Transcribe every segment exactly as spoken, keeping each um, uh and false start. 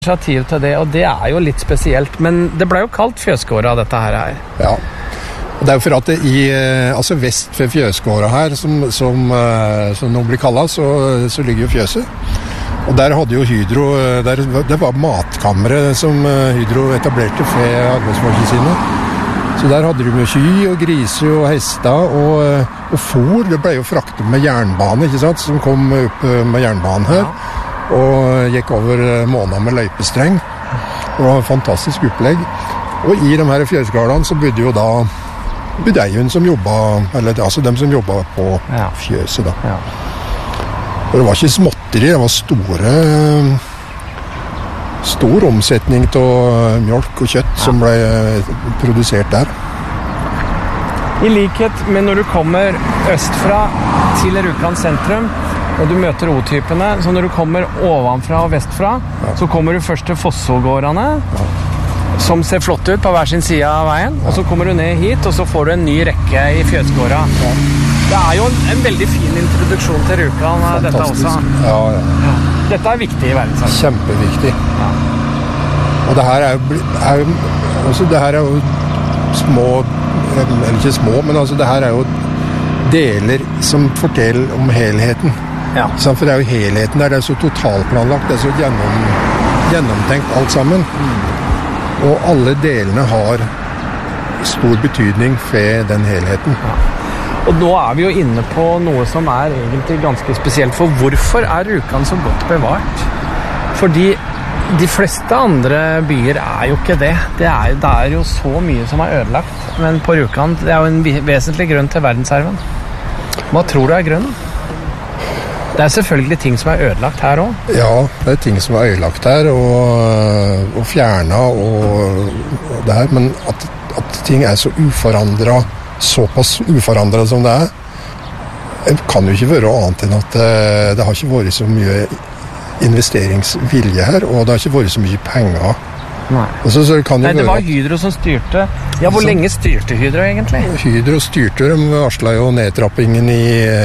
initiativ til det, og det er jo litt spesielt, men det ble jo kalt Fjøsgårda dette her her. Ja, og det er jo for at det i, altså vest for Fjøsgårda her, som, som, som nå blir kallet, så, så ligger jo fjøset. Og der hadde jo Hydro, der, det var matkammeret som Hydro etablerte for arbeidsfolkene sine. Så der hadde de med ky og griser og hester, og, og fôr, det ble jo fraktet med jernbane, ikke sant, som kom opp med jernbanen her. Ja. Og gikk over måneder med løypestreng. Det var en fantastisk opplegg. Og i de her fjøsgårdene så bodde jo da budeien som jobbet, eller altså dem som jobbet på ja. fjøset da. Ja. Og det var ikke småtteri, det var store, stor omsetning av mjølk og kjøtt ja. som ble produsert der. I likhet med når du kommer østfra til Rjukan sentrum, og du møter O-typene, så når du kommer ovenfra og vestfra, ja. så kommer du først til Fossågårdene, ja. som ser flott ut på hver sin side av veien, ja. og så kommer du ned hit, og så får du en ny rekke i Fjøsgårda. Ja. Det er jo en, en veldig fin introduksjon til Rjukan, dette også. Ja, ja. Ja. Dette er viktig i verdensarven. Kjempeviktig. Ja. Og det her er jo, er jo, også det her er jo små, eller ikke små, men altså det her er jo deler som forteller om helheten. Ja. For det er jo helheten der, det er så totalplanlagt, det er så gjennom, gjennomtenkt alt sammen. Mm. Og alle delene har stor betydning for den helheten. Ja. Og nå er vi jo inne på noe som er egentlig ganske spesielt, for hvorfor er Rjukan så godt bevart? Fordi de fleste andre byer er jo ikke det. Det er, det er jo så mye som er ødelagt, men på Rjukan, det er jo en vesentlig grunn til verdensarven. Hva tror du er grunnen? Det er selvfølgelig ting som er ødelagt her også. Ja, det er ting som er ødelagt her, og, og fjernet, og, og det her, men at, at ting er så uforandret, såpass uforandret som det er, det kan jo ikke være annet enn at det, det har ikke vært så mye investeringsvilje her, og det har ikke vært så mye penger. Nei, så, så det, kan jo Nei det var Hydro som styrte. Ja, hvor så, lenge styrte Hydro egentlig? Hydro styrte, de varslet jo nedtrappingen i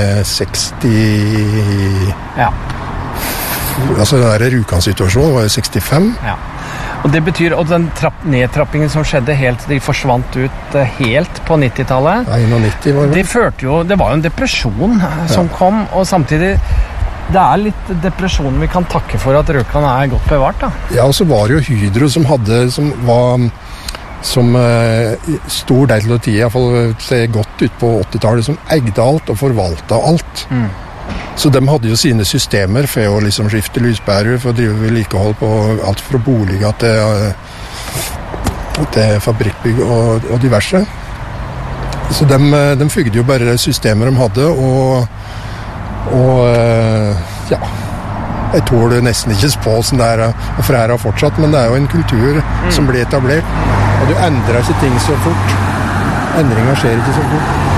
seksti... Ja. Altså den der Rjukan-situasjonen var jo sekstifem. Ja. Og det betyr, og den trapp, nedtrappingen som skjedde helt, de forsvant ut helt på nittitallet. Ja, nitti var det. Det førte jo, det var jo en depresjon som ja. kom, og samtidig det er litt depresjonen vi kan takke for at Rjukan er godt bevart, da. Ja, og så var det jo Hydro som hadde, som var, som eh, stor del av tiden, i hvert fall se godt ut på åttitallet, som eide alt og forvaltet alt. Mm. Så de hadde jo sine systemer for å liksom skifte lyspærer, for å drive vedlikehold på alt fra boliger til, til fabrikkbygg og, og diverse. Så de, de fygde jo bare systemer de hadde, og Og ja, jeg tåler nesten ikke spå sånn der, for her har fortsatt, men det er jo en kultur mm. som blir etablert, og du endrer ikke ting så fort. Endringer skjer ikke så fort.